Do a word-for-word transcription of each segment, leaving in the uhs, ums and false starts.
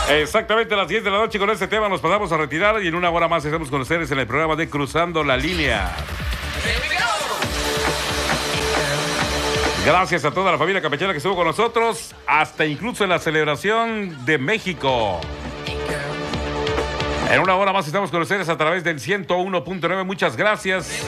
Exactamente a las diez de la noche con este tema nos pasamos a retirar y en una hora más estamos con ustedes en el programa de Cruzando la Línea. Gracias a toda la familia campechana que estuvo con nosotros, hasta incluso en la celebración de México. En una hora más estamos con ustedes a través del ciento uno punto nueve. Muchas gracias.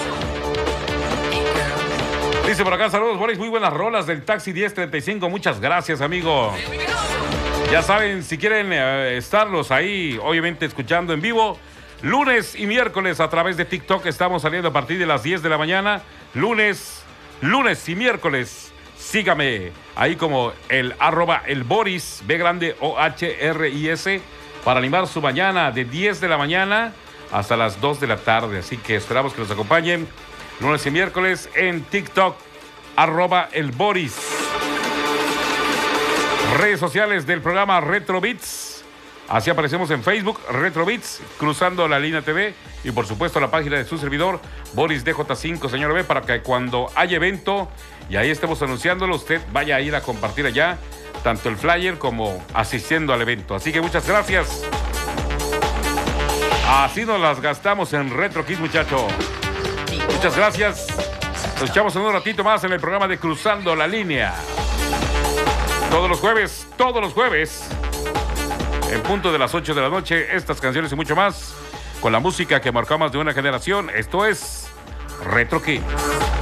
Dice por acá, saludos, Boris, muy buenas rolas del Taxi diez treinta y cinco. Muchas gracias, amigo. Ya saben, si quieren eh, estarlos ahí, obviamente escuchando en vivo, lunes y miércoles a través de TikTok estamos saliendo a partir de las diez de la mañana. Lunes, lunes y miércoles. Sígame ahí como el arroba el Boris, B grande O H R I S, para animar su mañana de diez de la mañana hasta las dos de la tarde. Así que esperamos que nos acompañen lunes y miércoles en TikTok, arroba el Boris. Redes sociales del programa Retro Beats. Así aparecemos en Facebook, Retro Beats, Cruzando la Línea T V y por supuesto la página de su servidor, Boris D J cinco, señor B, para que cuando haya evento y ahí estemos anunciándolo, usted vaya a ir a compartir allá tanto el flyer como asistiendo al evento. Así que muchas gracias. Así nos las gastamos en Retro Kids, muchacho. Muchas gracias. Nos echamos en un ratito más en el programa de Cruzando la Línea. Todos los jueves, todos los jueves, en punto de las ocho de la noche, estas canciones y mucho más, con la música que marcó más de una generación. Esto es Retro Kids.